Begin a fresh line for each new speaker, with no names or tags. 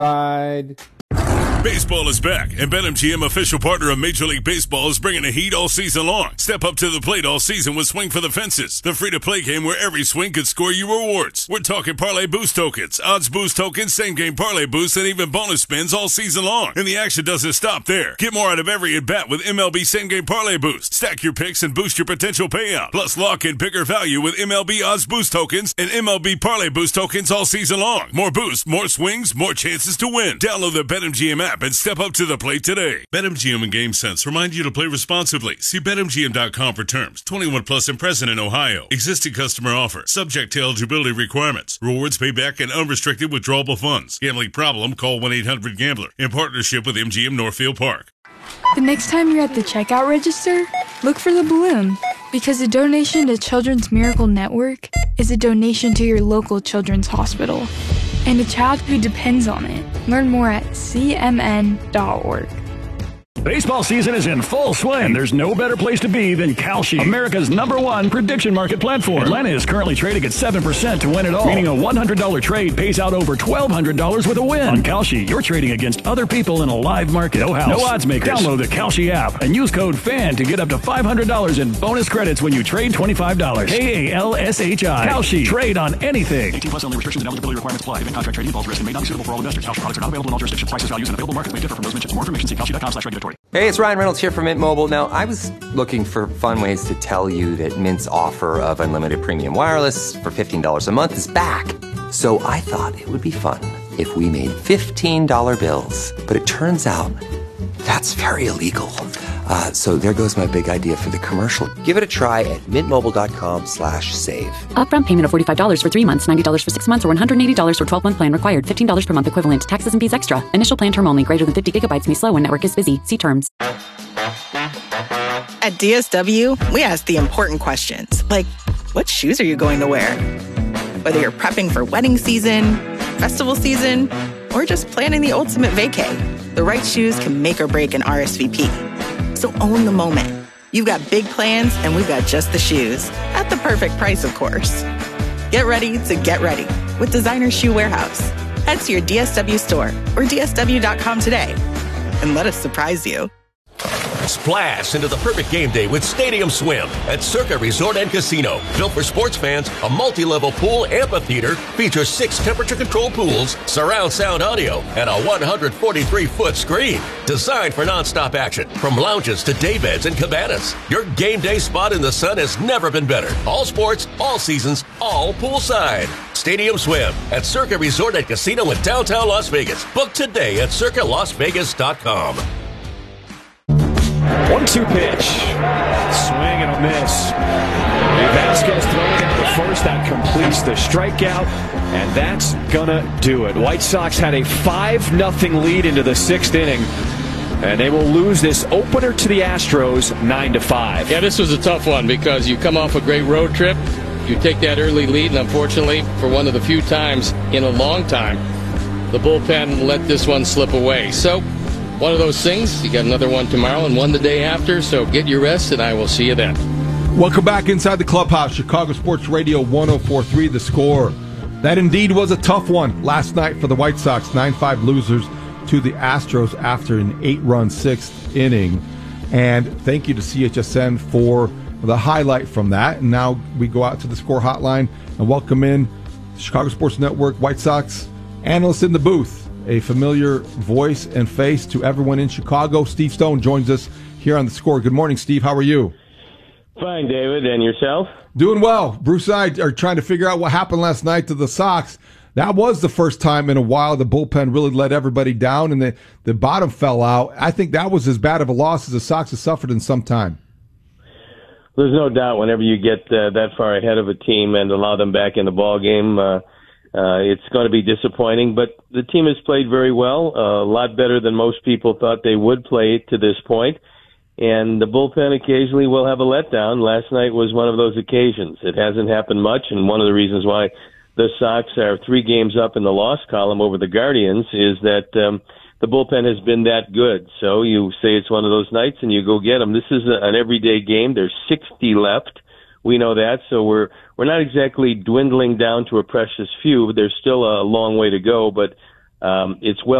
Ride.
Baseball is back, and BetMGM, official partner of Major League Baseball, is bringing the heat all season long. Step up to the plate all season with Swing for the Fences, the free-to-play game where every swing could score you rewards. We're talking parlay boost tokens, odds boost tokens, same-game parlay boosts, and even bonus spins all season long. And the action doesn't stop there. Get more out of every at-bat with MLB same-game parlay boost. Stack your picks and boost your potential payout. Plus, lock in bigger value with MLB odds boost tokens and MLB parlay boost tokens all season long. More boosts, more swings, more chances to win. Download the BetMGM app and step up to the plate today. BetMGM and GameSense remind you to play responsibly. See BetMGM.com for terms. 21 plus and present in Ohio. Existing customer offer. Subject to eligibility requirements. Rewards payback and unrestricted withdrawable funds. Gambling problem? Call 1-800-GAMBLER. In partnership with MGM Northfield Park.
The next time you're at the checkout register, look for the balloon. Because a donation to Children's Miracle Network is a donation to your local children's hospital and a child who depends on it. Learn more at cmn.org.
Baseball season is in full swing, and there's no better place to be than Kalshi, America's #1 prediction market platform. Atlanta is currently trading at 7% to win it all, meaning a $100 trade pays out over $1,200 with a win. On Kalshi, you're trading against other people in a live market. No house, no odds makers. Download the Kalshi app and use code FAN to get up to $500 in bonus credits when you trade $25. KALSHI. Kalshi. Trade on anything. 18 plus only. Restrictions and eligibility requirements apply. Event contract trading involves risk and may not be suitable for all investors. Kalshi products are not available in all jurisdictions. Prices, values, and available markets may differ from those mentioned. For more information, see kalshi.com/regulatory.
Hey, it's Ryan Reynolds here from Mint Mobile. Now, I was looking for fun ways to tell you that Mint's offer of unlimited premium wireless for $15 a month is back. So I thought it would be fun if we made $15 bills. But it turns out that's very illegal. So there goes my big idea for the commercial. Give it a try at mintmobile.com/save.
Upfront payment of $45 for 3 months, $90 for 6 months, or $180 for 12-month plan required. $15 per month equivalent. Taxes and fees extra. Initial plan term only. Greater than 50 gigabytes may slow when network is busy. See terms.
At DSW, we ask the important questions, like, what shoes are you going to wear? Whether you're prepping for wedding season, festival season, or just planning the ultimate vacay, the right shoes can make or break an RSVP. So own the moment. You've got big plans, and we've got just the shoes. At the perfect price, of course. Get ready to get ready with Designer Shoe Warehouse. Head to your DSW store or DSW.com today and let us surprise you.
Splash into the perfect game day with Stadium Swim at Circa Resort and Casino. Built for sports fans, a multi-level pool amphitheater features 6 temperature-controlled pools, surround sound audio, and a 143-foot screen. Designed for nonstop action, from lounges to daybeds and cabanas. Your game day spot in the sun has never been better. All sports, all seasons, all poolside. Stadium Swim at Circa Resort and Casino in downtown Las Vegas. Book today at circalasvegas.com.
1-2 pitch. Swing and a miss. Vasquez throwing out the first. That completes the strikeout, and that's gonna do it. White Sox had a 5-0 lead into the 6th inning, and they will lose this opener to the Astros 9-5.
Yeah, this was a tough one because you come off a great road trip. You take that early lead, and unfortunately, for one of the few times in a long time, the bullpen let this one slip away. So, one of those things. You got another one tomorrow and one the day after, so get your rest, and I will see you then.
Welcome back inside the clubhouse. Chicago Sports Radio 104.3 The Score. That indeed was a tough one last night for the White Sox. 9-5 losers to the Astros after an 8-run 6th inning. And thank you to CHSN for the highlight from that. And now we go out to the Score hotline and welcome in Chicago Sports Network White Sox analyst in the booth. A familiar voice and face to everyone in Chicago. Steve Stone joins us here on The Score. Good morning, Steve. How are you?
Fine, David. And yourself?
Doing well. Bruce and I are trying to figure out what happened last night to the Sox. That was the first time in a while the bullpen really let everybody down and the bottom fell out. I think that was as bad of a loss as the Sox have suffered in some time.
There's no doubt whenever you get that far ahead of a team and allow them back in the ball game, it's going to be disappointing, but the team has played very well, a lot better than most people thought they would play to this point. And the bullpen occasionally will have a letdown. Last night was one of those occasions. It hasn't happened much, and one of the reasons why the Sox are 3 games up in the loss column over the Guardians is that the bullpen has been that good. So you say it's one of those nights, and you go get them. This is an everyday game. There's 60 left. We know that, so we're not exactly dwindling down to a precious few. There's still a long way to go, but It's well